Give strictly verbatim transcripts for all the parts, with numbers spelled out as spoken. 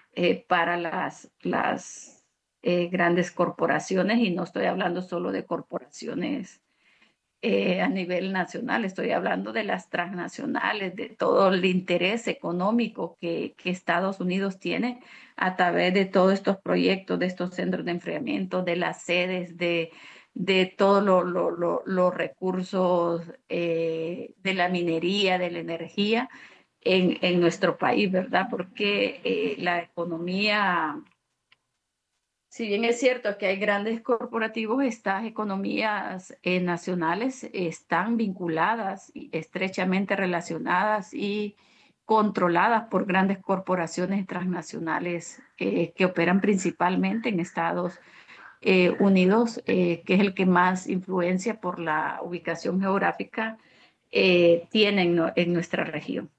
eh, para las, las eh, grandes corporaciones, y no estoy hablando solo de corporaciones eh, a nivel nacional, estoy hablando de las transnacionales, de todo el interés económico que, que Estados Unidos tiene a través de todos estos proyectos, de estos centros de enfriamiento, de las sedes, de, de todos lo, lo, lo, los recursos eh, de la minería, de la energía en, en nuestro país, ¿verdad? Porque eh, la economía, si bien es cierto que hay grandes corporativos, estas economías eh, nacionales están vinculadas y estrechamente relacionadas y controladas por grandes corporaciones transnacionales eh, que operan principalmente en Estados eh, Unidos, eh, que es el que más influencia por la ubicación geográfica eh, tiene en, no- en nuestra región.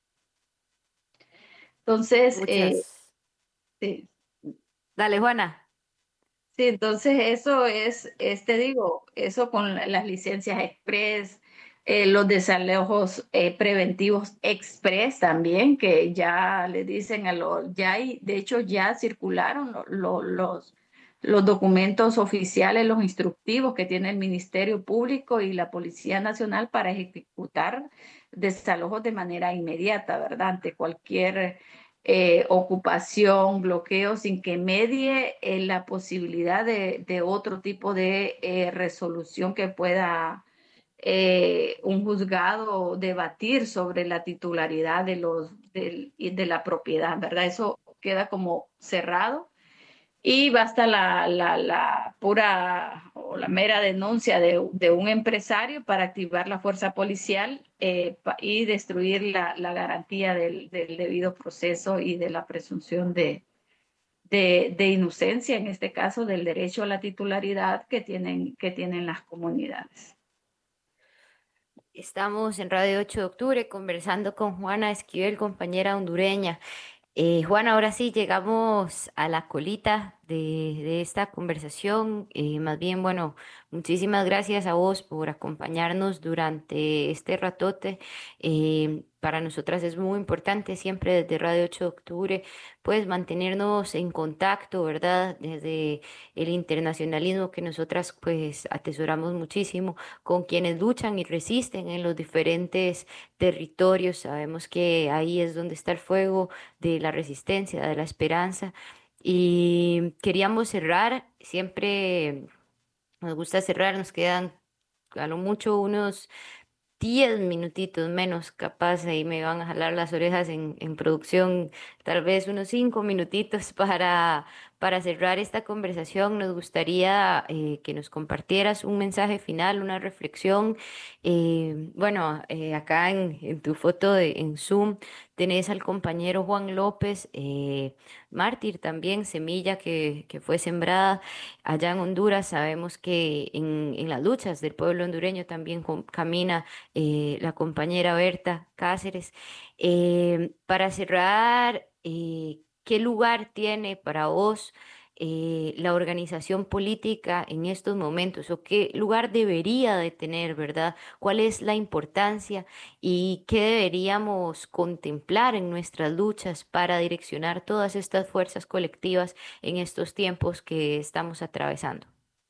Entonces, eh, Muchas. sí, Dale, Juana. sí, entonces eso es, es, te digo, eso con la- las licencias express, eh, los desalojos eh, preventivos express también, que ya le dicen a los, ya hay, de hecho ya circularon lo- lo- los, los documentos oficiales, los instructivos que tiene el Ministerio Público y la Policía Nacional para ejecutar desalojos de manera inmediata, ¿verdad? Ante cualquier eh, ocupación, bloqueo, sin que medie eh, la posibilidad de, de otro tipo de eh, resolución que pueda eh, un juzgado debatir sobre la titularidad de, los, del- de la propiedad, ¿verdad? Eso queda como cerrado y basta la, la, la pura o la mera denuncia de, de un empresario para activar la fuerza policial eh, pa- y destruir la, la garantía del, del debido proceso y de la presunción de, de, de inocencia, en este caso del derecho a la titularidad que tienen, que tienen las comunidades. Estamos en Radio ocho de octubre conversando con Juana Esquivel, compañera hondureña. Eh, Juan, ahora sí llegamos a la colita de, de esta conversación. Eh, más bien, bueno, muchísimas gracias a vos por acompañarnos durante este ratote. Eh, para nosotras es muy importante siempre desde Radio ocho de octubre, pues mantenernos en contacto, ¿verdad? Desde el internacionalismo que nosotras pues atesoramos muchísimo con quienes luchan y resisten en los diferentes territorios. Sabemos que ahí es donde está el fuego de la resistencia, de la esperanza. Y queríamos cerrar, siempre nos gusta cerrar, nos quedan a lo mucho unos diez minutitos menos, capaz ahí me van a jalar las orejas en, en producción, tal vez unos cinco minutitos para, para cerrar esta conversación. Nos gustaría eh, que nos compartieras un mensaje final, una reflexión. Eh, bueno, eh, acá en, en tu foto de, en Zoom tenés al compañero Juan López, eh, mártir también, semilla que, que fue sembrada allá en Honduras. Sabemos que en, en las luchas del pueblo hondureño también com- camina eh, la compañera Berta Cáceres. Eh, para cerrar, eh, ¿qué lugar tiene para vos eh, la organización política en estos momentos? ¿O qué lugar debería de tener, verdad? ¿Cuál es la importancia y qué deberíamos contemplar en nuestras luchas para direccionar todas estas fuerzas colectivas en estos tiempos que estamos atravesando?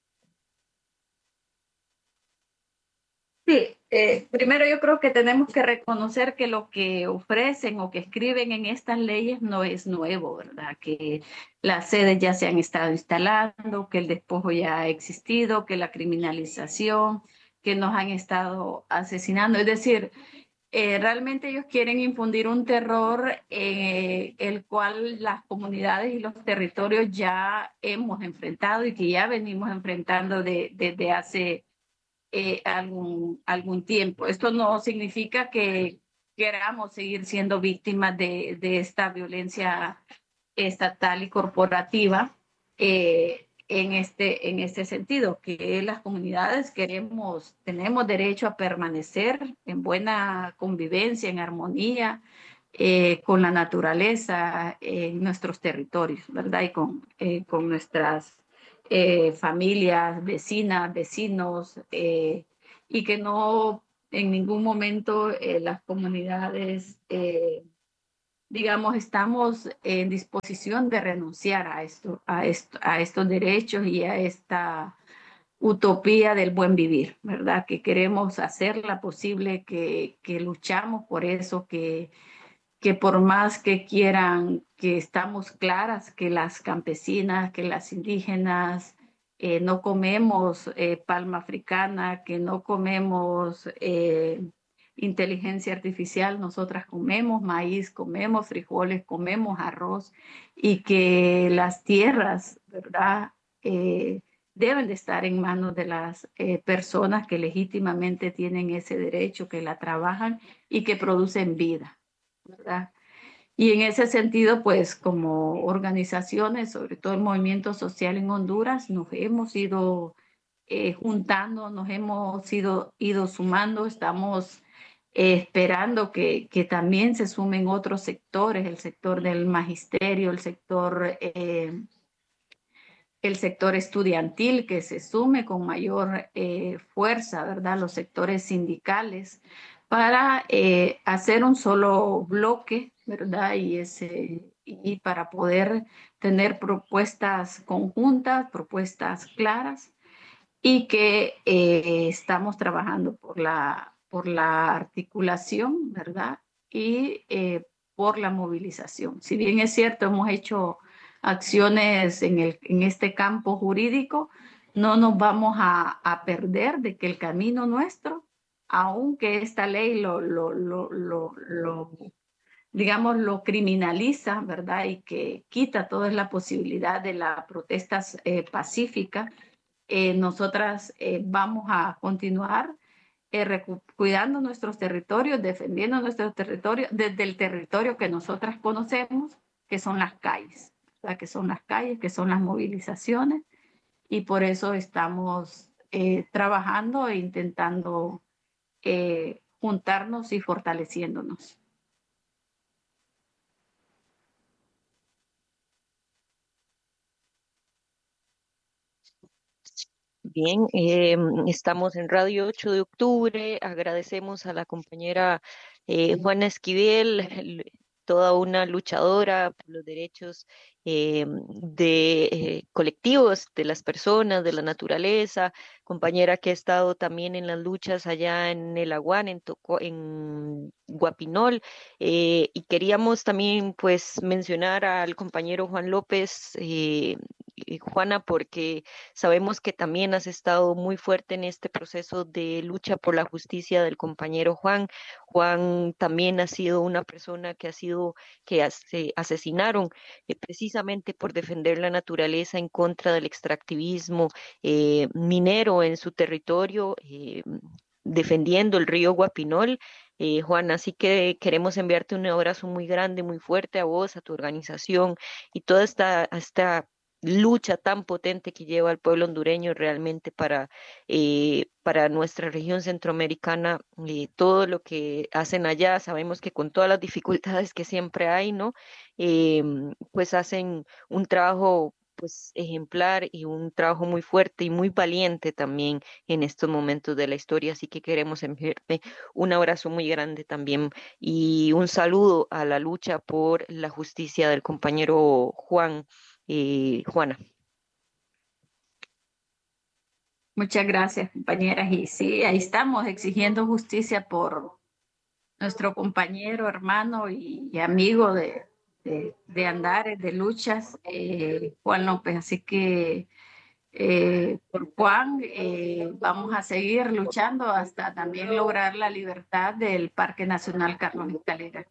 Sí, eh, primero yo creo que tenemos que reconocer que lo que ofrecen o que escriben en estas leyes no es nuevo, ¿verdad? Que las sedes ya se han estado instalando, que el despojo ya ha existido, que la criminalización, que nos han estado asesinando. Es decir, eh, realmente ellos quieren infundir un terror eh, el cual las comunidades y los territorios ya hemos enfrentado y que ya venimos enfrentando de- desde hace eh, algún, algún tiempo. Esto no significa que queramos seguir siendo víctimas de, de esta violencia estatal y corporativa eh, en, este, en este sentido, que las comunidades queremos, tenemos derecho a permanecer en buena convivencia, en armonía eh, con la naturaleza en nuestros territorios, ¿verdad? Y con, eh, con nuestras eh, familias, vecinas, vecinos, eh, y que no en ningún momento eh, las comunidades eh, digamos, estamos en disposición de renunciar a esto, a esto, a estos derechos y a esta utopía del buen vivir, ¿verdad? Que queremos hacerla posible, que, que luchamos por eso, que, que por más que quieran, que estamos claras que las campesinas, que las indígenas eh, no comemos eh, palma africana, que no comemos eh, inteligencia artificial, nosotras comemos maíz, comemos frijoles, comemos arroz y que las tierras, ¿verdad? Eh, deben de estar en manos de las eh, personas que legítimamente tienen ese derecho, que la trabajan y que producen vida, ¿verdad? Y en ese sentido, pues como organizaciones, sobre todo el movimiento social en Honduras, nos hemos ido eh, juntando, nos hemos ido, ido sumando, estamos eh, esperando que, que también se sumen otros sectores, el sector del magisterio, el sector eh, el sector estudiantil que se sume con mayor eh, fuerza, ¿verdad? Los sectores sindicales para eh, hacer un solo bloque, ¿verdad? Y, ese, y para poder tener propuestas conjuntas, propuestas claras y que eh, estamos trabajando por la, por la articulación, ¿verdad? Y eh, por la movilización. Si bien es cierto, hemos hecho acciones en, el, en este campo jurídico, no nos vamos a, a perder de que el camino nuestro, aunque esta ley lo, lo, lo, lo, lo digamos, lo criminaliza, ¿verdad? Y que quita toda la posibilidad de la protesta eh, pacífica, eh, nosotras eh, vamos a continuar eh, cuidando nuestros territorios, defendiendo nuestros territorios desde el territorio que nosotras conocemos, que son las calles, ¿verdad? Que son las calles, que son las movilizaciones, y por eso estamos eh, trabajando e intentando eh, juntarnos y fortaleciéndonos. Bien, eh, estamos en Radio ocho de octubre. Agradecemos a la compañera eh, Juana Esquivel, l- toda una luchadora por los derechos eh, de eh, colectivos, de las personas, de la naturaleza, compañera que ha estado también en las luchas allá en el Aguán, en, Toco- en Guapinol. Eh, y queríamos también pues mencionar al compañero Juan López, eh, eh, Juana, porque sabemos que también has estado muy fuerte en este proceso de lucha por la justicia del compañero Juan. Juan también ha sido una persona que ha sido, que as- se asesinaron eh, precisamente por defender la naturaleza en contra del extractivismo eh, minero en su territorio, eh, defendiendo el río Guapinol. Eh, Juan, así que queremos enviarte un abrazo muy grande, muy fuerte a vos, a tu organización y toda esta, esta lucha tan potente que lleva el pueblo hondureño realmente para, eh, para nuestra región centroamericana, eh, todo lo que hacen allá, sabemos que con todas las dificultades que siempre hay, ¿no? Em, pues hacen un trabajo pues ejemplar y un trabajo muy fuerte y muy valiente también en estos momentos de la historia, así que queremos enviarte un abrazo muy grande también y un saludo a la lucha por la justicia del compañero Juan y Juana. Muchas gracias, compañeras. Y sí, ahí estamos exigiendo justicia por nuestro compañero, hermano y, y amigo de, de, de andares, de luchas, eh, Juan López. Así que eh, por Juan eh, vamos a seguir luchando hasta también lograr la libertad del Parque Nacional Carlos Escalera.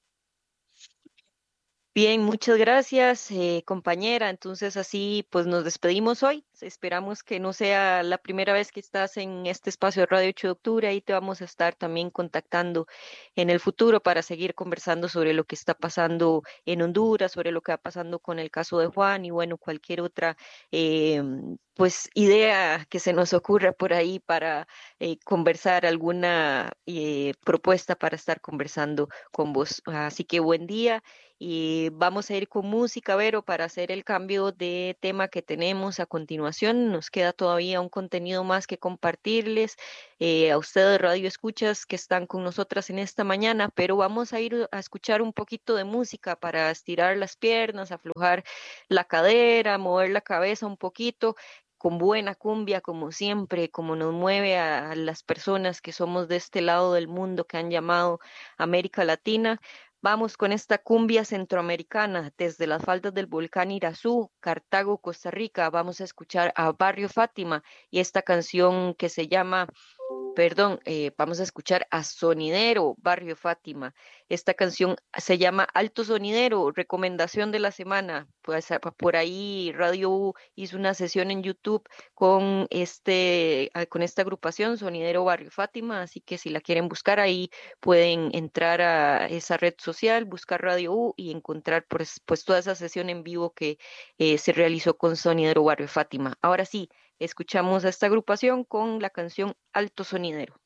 Bien, muchas gracias, eh, compañera. Entonces así pues nos despedimos hoy. Esperamos que no sea la primera vez que estás en este espacio de Radio ocho de octubre. Ahí te vamos a estar también contactando en el futuro para seguir conversando sobre lo que está pasando en Honduras, sobre lo que va pasando con el caso de Juan y bueno, cualquier otra eh, pues idea que se nos ocurra por ahí para eh, conversar, alguna eh, propuesta para estar conversando con vos. Así que buen día Y vamos a ir con música, Vero, para hacer el cambio de tema que tenemos a continuación. Nos queda todavía un contenido más que compartirles eh, a ustedes, Radio Escuchas, que están con nosotras en esta mañana, pero vamos a ir a escuchar un poquito de música para estirar las piernas, aflojar la cadera, mover la cabeza un poquito con buena cumbia, como siempre, como nos mueve a, a las personas que somos de este lado del mundo que han llamado América Latina. Vamos con esta cumbia centroamericana desde las faldas del volcán Irazú, Cartago, Costa Rica. Vamos a escuchar a Barrio Fátima y esta canción que se llama Perdón, eh, vamos a escuchar a Sonidero, Barrio Fátima. Esta canción se llama Alto Sonidero, recomendación de la semana. Pues a- por ahí Radio U hizo una sesión en YouTube con este, ah, con esta agrupación, Sonidero Barrio Fátima, así que si la quieren buscar ahí pueden entrar a esa red social, buscar Radio U y encontrar pues, pues toda esa sesión en vivo que eh, se realizó con Sonidero Barrio Fátima. Ahora sí. Escuchamos a esta agrupación con la canción Alto Sonidero.